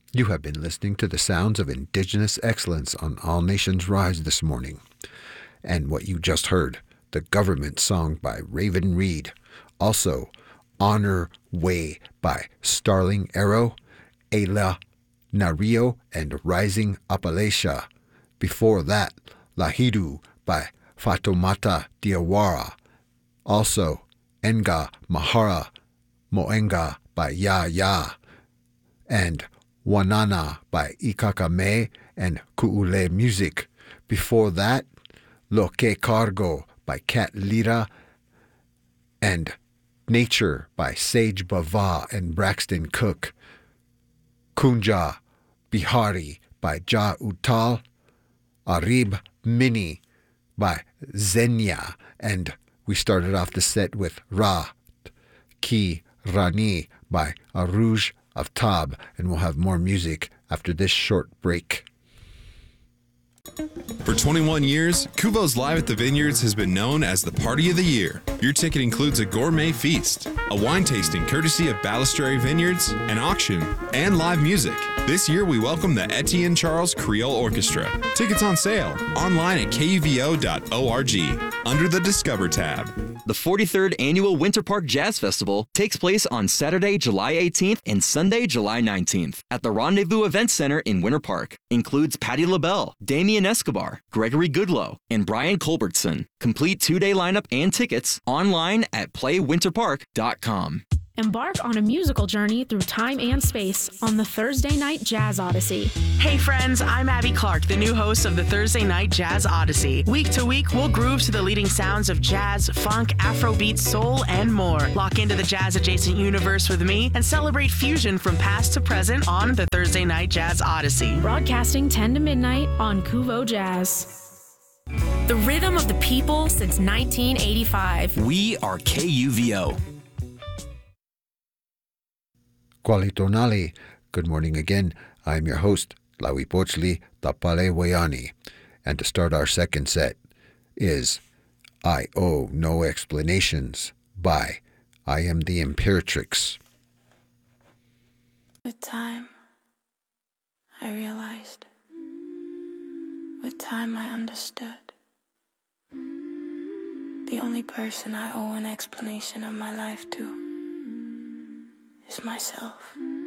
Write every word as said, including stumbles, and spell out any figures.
You have been listening to the sounds of Indigenous excellence on All Nations Rise this morning. And what you just heard, the government song by Raven Reed. Also, Honor Way by Starling Arrow, Ayla Nario, and Rising Appalachia. Before that, Lahidu by Fatoumata Diawara. Also, Enga Mahara Moenga by Ya Ya. And Wanana by Ikakame and Ku'ule Music. Before that, Lo Que Cargo by Kat Lira and Nature by Sage Bava and Braxton Cook. Kunja Bihari by Ja Utal. Arib Mini by Zenya. And we started off the set with Ra Ki Rani by Arouge of Tab, and we'll have more music after this short break. For twenty-one years, Kuvo's Live at the Vineyards has been known as the Party of the Year. Your ticket includes a gourmet feast, a wine tasting courtesy of Balistrary Vineyards, an auction, and live music. This year, we welcome the Etienne Charles Creole Orchestra. Tickets on sale online at K U V O dot org under the Discover tab. The forty-third Annual Winter Park Jazz Festival takes place on Saturday, July eighteenth and Sunday, July nineteenth at the Rendezvous Event Center in Winter Park. Includes Patti LaBelle, Damian Escobar, Gregory Goodloe, and Brian Culbertson. Complete two-day lineup and tickets online at play winter park dot com. Embark on a musical journey through time and space on the Thursday Night Jazz Odyssey. Hey friends, I'm Abby Clark, the new host of the Thursday Night Jazz Odyssey. Week to week, we'll groove to the leading sounds of jazz, funk, Afrobeat, soul, and more. Lock into the jazz-adjacent universe with me and celebrate fusion from past to present on the Thursday Night Jazz Odyssey. Broadcasting ten to midnight on Kuvo Jazz. The rhythm of the people since nineteen eighty-five. We are K U V O. Kwalitonali, good morning again. I'm your host, Lawipochli Tapale Wayani. And to start our second set is I Owe No Explanations by I Am the Imperatrix. With time, I realized. With time, I understood. The only person I owe an explanation of my life to is myself.